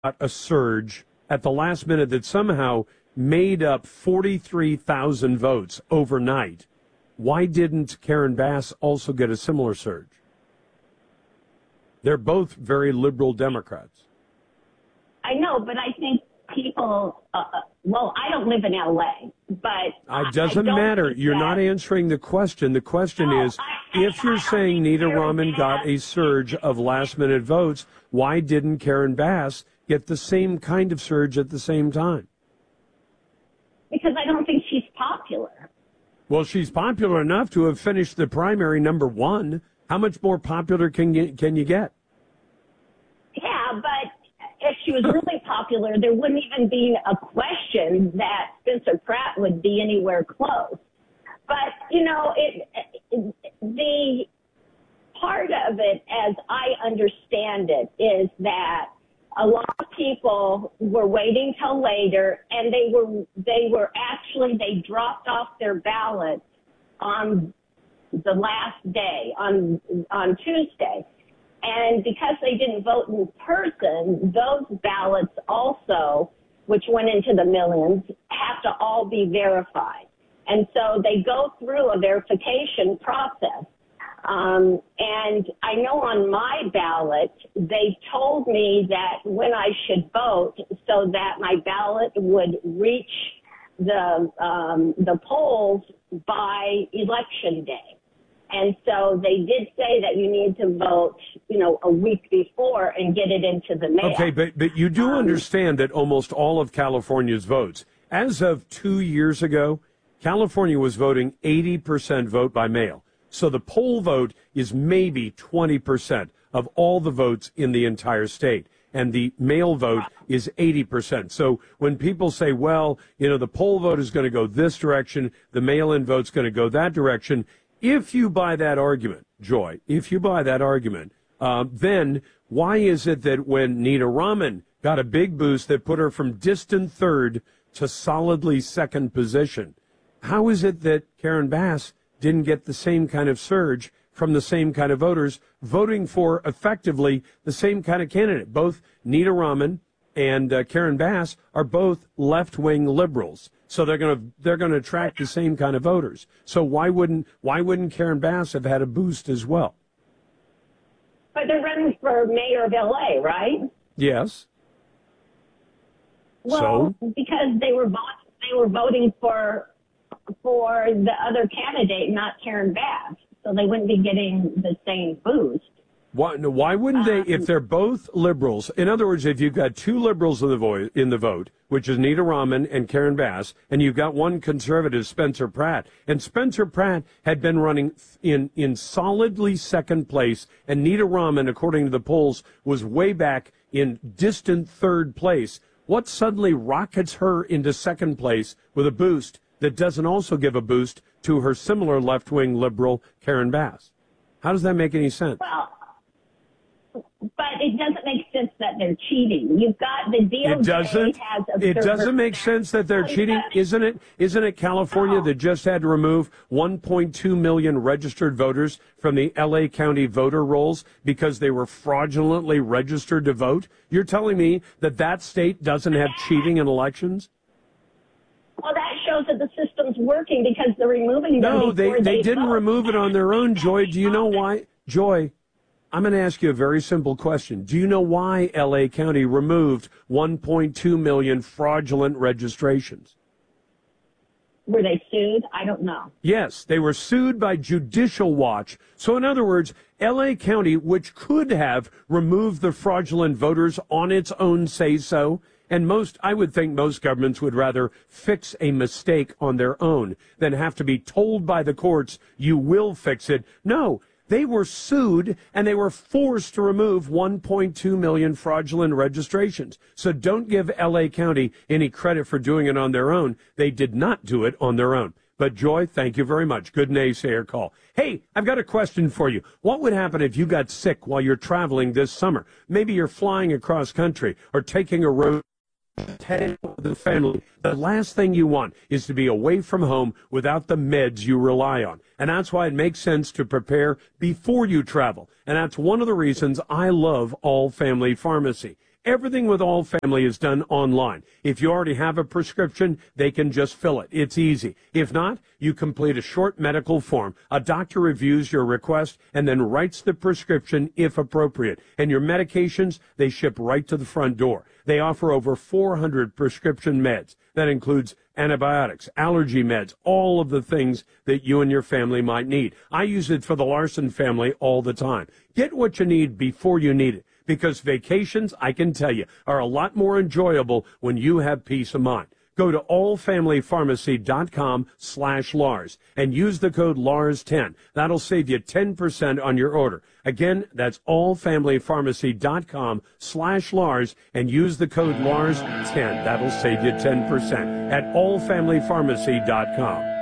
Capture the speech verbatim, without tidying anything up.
a surge at the last minute that somehow made up forty-three thousand votes overnight. Why didn't Karen Bass also get a similar surge? They're both very liberal Democrats. I know, but I think people, uh, well, I don't live in L A, but... It doesn't matter. You're not answering the question. The question no, is, I, I, if you're I saying Nita Karen Raman Bass, got a surge of last-minute votes, why didn't Karen Bass get the same kind of surge at the same time? Because I don't think she's popular. Well, she's popular enough to have finished the primary number one. How much more popular can you, can you get? Yeah, but if she was really popular, there wouldn't even be a question that Spencer Pratt would be anywhere close. But, you know, it, it the part of it, as I understand it, is that a lot of people were waiting till later, and they were they were actually they dropped off their ballot on the last day on on Tuesday, and because they didn't vote in person, those ballots also, which went into the millions, have to all be verified, and so they go through a verification process. Um, and I know on my ballot, they told me that when I should vote so that my ballot would reach the, um, the polls by election day. And so they did say that you need to vote, you know, a week before and get it into the mail. Okay, but, but you do um, understand that almost all of California's votes, as of two years ago, California was voting eighty percent vote by mail. So the poll vote is maybe twenty percent of all the votes in the entire state. And the mail vote is eighty percent. So when people say, well, you know, the poll vote is going to go this direction, the mail-in vote's going to go that direction, if you buy that argument, Joy, if you buy that argument, uh, then why is it that when Nita Raman got a big boost that put her from distant third to solidly second position, how is it that Karen Bass didn't get the same kind of surge from the same kind of voters voting for effectively the same kind of candidate? Both Nita Raman and uh, Karen Bass are both left-wing liberals, so they're going to they're going to attract the same kind of voters. So why wouldn't why wouldn't Karen Bass have had a boost as well? But they're running for mayor of L A, right? Yes. Well, so? because they were voting they were voting for. for the other candidate, not Karen Bass, so they wouldn't be getting the same boost. Why, no, why wouldn't they, if they're both liberals? In other words, if you've got two liberals in the, vo- in the vote, which is Nita Raman and Karen Bass, and you've got one conservative, Spencer Pratt, and Spencer Pratt had been running in, in solidly second place, and Nita Raman, according to the polls, was way back in distant third place. What suddenly rockets her into second place with a boost that doesn't also give a boost to her similar left-wing liberal, Karen Bass? How does that make any sense? Well, but it doesn't make sense that they're cheating. You've got the D O J it doesn't, has It doesn't make sense that they're cheating, isn't it? Isn't it California no. that just had to remove one point two million registered voters from the L A County voter rolls because they were fraudulently registered to vote? You're telling me that that state doesn't have cheating in elections? Well, that shows that the system's working because they're removing them. No, they, they, they didn't vote. remove it on their own, Joy. Do you know why? Joy, I'm going to ask you a very simple question. Do you know why L A County removed one point two million fraudulent registrations? Were they sued? I don't know. Yes, they were sued by Judicial Watch. So in other words, L A County, which could have removed the fraudulent voters on its own say-so, and most, I would think most governments would rather fix a mistake on their own than have to be told by the courts, you will fix it. No, they were sued and they were forced to remove one point two million fraudulent registrations. So don't give L A County any credit for doing it on their own. They did not do it on their own. But Joy, thank you very much. Good naysayer call. Hey, I've got a question for you. What would happen if you got sick while you're traveling this summer? Maybe you're flying across country or taking a road heading with the family. The last thing you want is to be away from home without the meds you rely on. And that's why it makes sense to prepare before you travel. And that's one of the reasons I love All Family Pharmacy. Everything with All Family is done online. If you already have a prescription, they can just fill it. It's easy. If not, you complete a short medical form. A doctor reviews your request and then writes the prescription if appropriate. And your medications, they ship right to the front door. They offer over four hundred prescription meds. That includes antibiotics, allergy meds, all of the things that you and your family might need. I use it for the Larson family all the time. Get what you need before you need it, because vacations, I can tell you, are a lot more enjoyable when you have peace of mind. Go to allfamilypharmacy.com slash Lars and use the code Lars ten. That'll save you ten percent on your order. Again, that's allfamilypharmacy.com slash Lars and use the code Lars ten. That'll save you ten percent at allfamilypharmacy dot com.